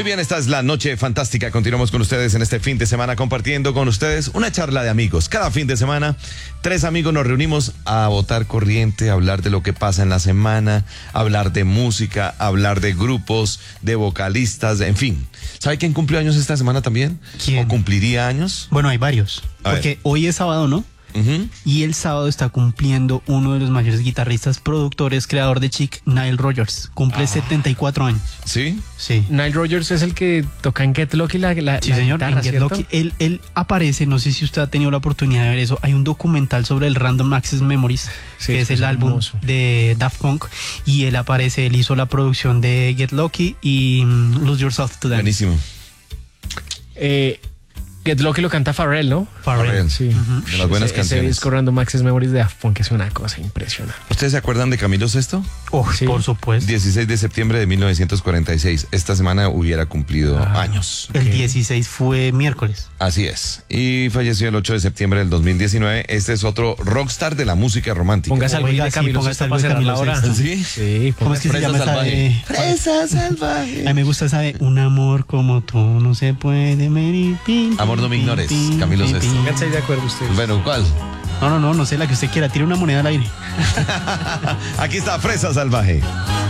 Muy bien, esta es la noche fantástica. Continuamos con ustedes en este fin de semana compartiendo con ustedes una charla de amigos. Cada fin de semana, 3 amigos nos reunimos a botar corriente, a hablar de lo que pasa en la semana, hablar de música, hablar de grupos, de vocalistas, en fin. ¿Sabe quién cumplió años esta semana también? ¿Quién? ¿O cumpliría años? Bueno, hay varios. A Porque ver. hoy es sábado, ¿no? Y el sábado está cumpliendo uno de los mayores guitarristas, productores, creador de Chic, Nile Rodgers. Cumple 74 años. ¿Sí? Sí. Nile Rodgers es el que toca en Get Lucky la Sí, la señor. guitarra, En Get ¿cierto? Lucky. Él aparece, no sé si usted ha tenido la oportunidad de ver eso. Hay un documental sobre el Random Access Memories, Sí, que es es el álbum hermoso. de Daft Punk. Y él aparece, él hizo la producción de Get Lucky y Lose Yourself to Dance. Buenísimo. Get Lucky lo canta Pharrell, ¿no? Pharrell. Sí. De las buenas Ese canciones. disco Random Access Memories de Daft Punk es una cosa impresionante. ¿Ustedes se acuerdan de Camilo Sesto? Oh, Sí. por supuesto. 16 de septiembre de 1946. Esta semana hubiera cumplido años. El 16 fue miércoles. Así es. Y falleció el 8 de septiembre del 2019. Este es otro rockstar de la música romántica. Póngase algo Oiga, de sí, Camilo póngase Sesto algo para de cerrar la Camilo hora. Sesto. ¿Sí? Sí, ¿Cómo es que se Fresa llama esa salvaje. de- Fresa salvaje. A mí me gusta esa de un amor como tú no se puede medir. Pin, Amor no me pin, ignores, pin, Camilo pin, Sesto. pin. Pónganse ahí de acuerdo ustedes. Bueno, ¿cuál? No sé, la que usted quiera. Tire una moneda al aire. Aquí está Fresa Salvaje.